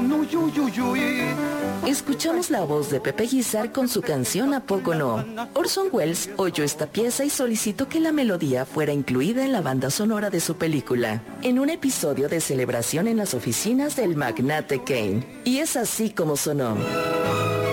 Uy, uy, uy, uy. Escuchamos la voz de Pepe Guizar con su canción ¿A poco no? Orson Welles oyó esta pieza y solicitó que la melodía fuera incluida en la banda sonora de su película, en un episodio de celebración en las oficinas del magnate Kane. Y es así como sonó.